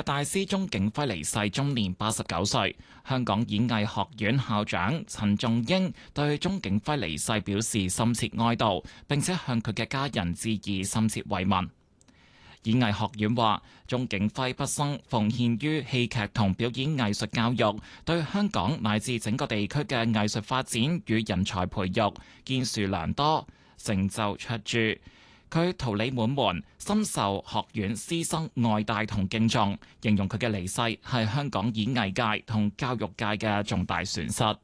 大師鐘景輝離世，終年89歲。香港演藝學院校長陳仲英對鐘景輝離世表示深切哀悼，並且向佢嘅家人致以深切慰問。演藝學院話，鐘景輝畢生奉獻於戲劇同表演藝術教育，對香港乃至整個地區嘅藝術發展與人才培育建樹良多，成就卓著。佢桃李滿門，深受學院師生愛戴同敬重，形容佢嘅離世係香港演藝界同教育界嘅重大損失。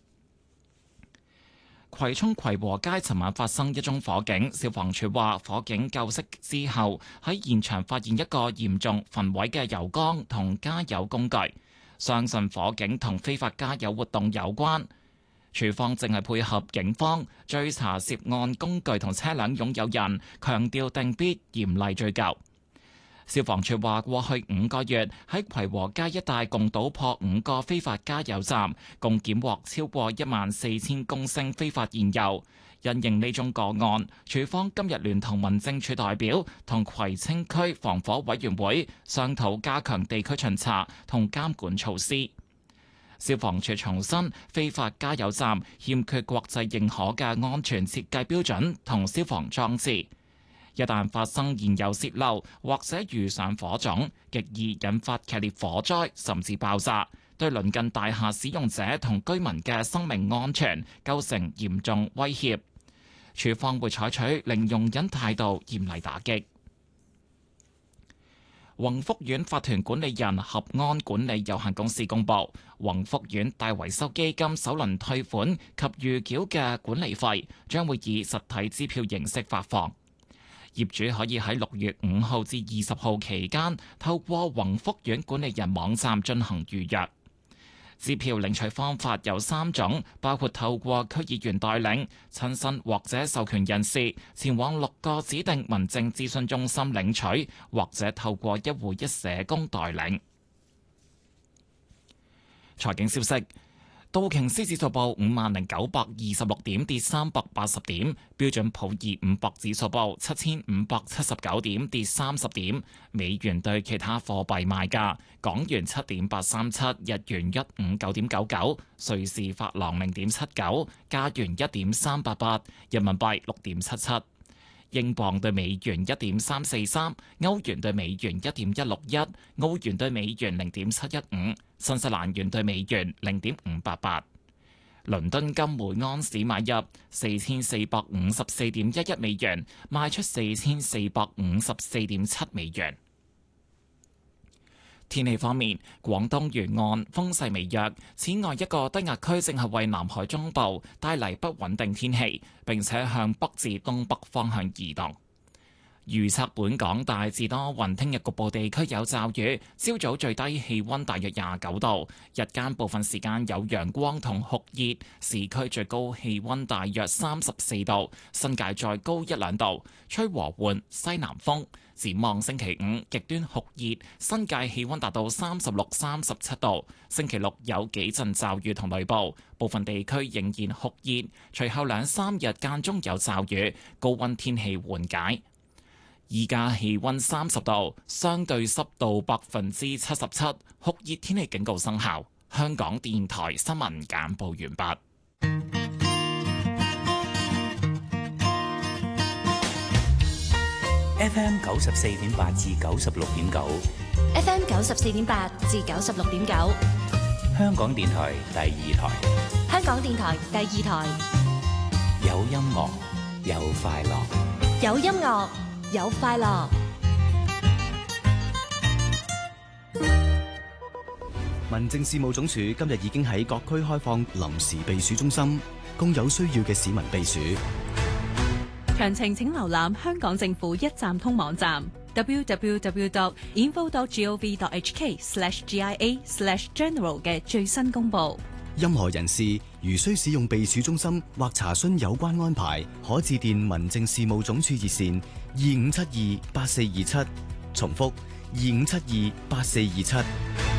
葵涌葵和街尋晚發生一宗火警，消防處話火警救熄之後，喺現場發現一個嚴重焚毀嘅油缸同加油工具，相信火警同非法加油活動有關。處方正係配合警方追查涉案工具同車輛擁有人，強調定必嚴厲追究。消防處話，過去5個月喺葵和街一帶共搗破5個非法加油站，共檢獲超過14000公升非法燃油。因應呢宗個案，處方今日聯同民政處代表同葵青區防火委員會商討加強地區巡查同監管措施。消防處重申，非法加油站欠缺國際認可嘅安全設計標準同消防裝置。一旦發生燃油洩漏或者遇上火種，極易引發劇烈火災甚至爆炸，對鄰近大廈使用者同居民嘅生命安全構成嚴重威脅。處方會採取零容忍態度，嚴厲打擊。宏福苑法團管理人合安管理有限公司公佈，宏福苑大維修基金首輪退款及預繳嘅管理費將會以實體支票形式發放。業主可以喺6月5號至20號期間透過宏福苑管理人網站進行預約。支票領取方法有3種，包括透過區議員代領、親身或者授權人士前往6個指定民政諮詢中心領取，或者透過一戶一社工代領。財經消息。道瓊斯指數報50,926點，跌380點；標準普爾500指數報7579點，跌30點。美元對其他貨幣賣價：港元7.837，日元159.99，瑞士法郎0.79，加元1.388，人民幣6.77。英鎊對美元1.343，歐元對美元1.161，澳元對美元0.715，新西蘭元對美元0.588。倫敦金每盎司買入4454.11美元，賣出4454.7美元。天氣方面，廣東沿岸風勢微弱，此外一個低壓區正係為南海中部帶嚟不穩定天氣，並且向北至東北方向移動。預測本港大致多雲，聽日局部地區有驟雨，朝早最低氣溫大約29度，日間部分時間有陽光同酷熱，市區最高氣溫大約34度，新界再高1-2度，吹和緩西南風。展望星期5極端酷熱，新界氣溫達到36、37度。星期6有幾陣驟雨同雷暴，部分地區仍然酷熱。隨後2-3日間中有驟雨，高溫天氣緩解。依家氣溫30度，相對濕度77%，酷熱天氣警告生效。香港電台新聞簡報完畢。 FM 94.8至96.9 ，FM 94.8至96.9， 香港電台第2台， 香港電台第2台， 有音樂有快樂， 有音樂有快樂。 民政事務總署今日已經喺各區開放臨時避暑中心，供有需要嘅市民避暑。 詳情請瀏覽香港政府一站通網站 www.info.gov.hk/GIA/general 嘅最新公佈。 任何人士如需使用避暑中心或查詢有關安排，可致電民政事務總署熱線25728427，重複25728427。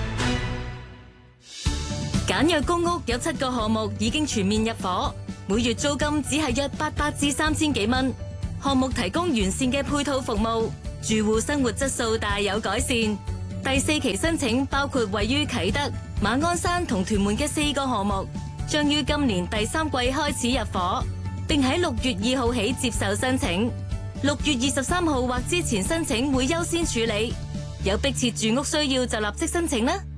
簡約公屋有7個項目已經全面入伙，每月租金只係約800至3000幾蚊。項目提供完善嘅配套服務，住戶生活質素大有改善。 第4期申請包括位於啟德、馬鞍山同屯門嘅4個項目，將於今年第3季開始入伙，並喺6月2號起接受申請。6月23號或之前申請會優先處理，有迫切住屋需要就立即申請啦。